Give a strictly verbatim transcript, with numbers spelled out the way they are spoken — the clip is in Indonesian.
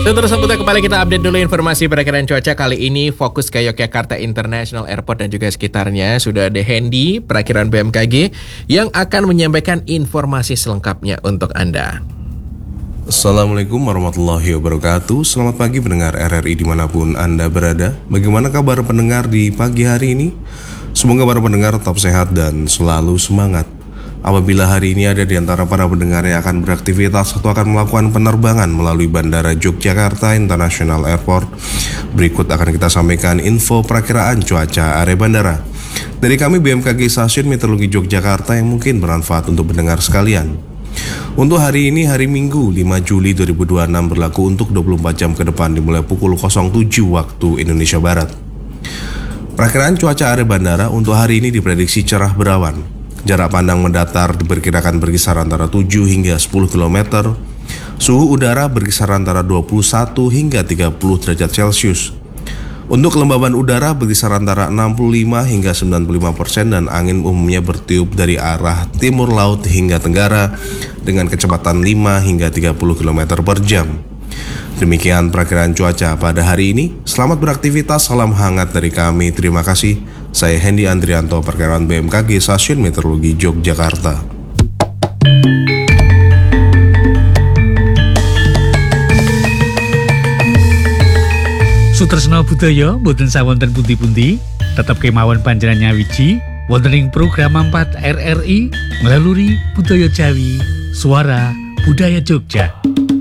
Terus sebentar kembali kita update dulu informasi perakiraan cuaca. Kali ini fokus ke Yogyakarta International Airport dan juga sekitarnya. Sudah ada Hendy, perakiraan B M K G, yang akan menyampaikan informasi selengkapnya untuk Anda. Assalamualaikum warahmatullahi wabarakatuh. Selamat pagi pendengar R R I dimanapun Anda berada. Bagaimana kabar pendengar di pagi hari ini? Semoga para pendengar tetap sehat dan selalu semangat. Apabila hari ini ada di antara para pendengar yang akan beraktivitas atau akan melakukan penerbangan melalui Bandara Yogyakarta International Airport, berikut akan kita sampaikan info perakiraan cuaca area bandara dari kami B M K G Stasiun Meteorologi Yogyakarta yang mungkin bermanfaat untuk pendengar sekalian. Untuk hari ini, hari Minggu lima Juli dua ribu dua puluh enam, berlaku untuk dua puluh empat jam ke depan dimulai pukul nol tujuh waktu Indonesia Barat. Perakiraan cuaca area bandara untuk hari ini diprediksi cerah berawan. Jarak pandang mendatar diperkirakan berkisar antara tujuh hingga sepuluh kilometer. Suhu udara berkisar antara dua puluh satu hingga tiga puluh derajat Celcius. Untuk kelembaban udara berkisar antara enam puluh lima hingga sembilan puluh lima persen dan angin umumnya bertiup dari arah timur laut hingga tenggara dengan kecepatan lima hingga tiga puluh kilometer per jam. Demikian perakiraan cuaca pada hari ini. Selamat beraktivitas, salam hangat dari kami. Terima kasih. Saya Hendy Andrianto, perkiraan B M K G Stasiun Meteorologi Yogyakarta. Sutresna budaya boten sawonten pundi-pundi, tetap kemawon panjenengan nyawiji wonten ing program empat R R I melalui Budaya Jawi, Suara Budaya Jogja.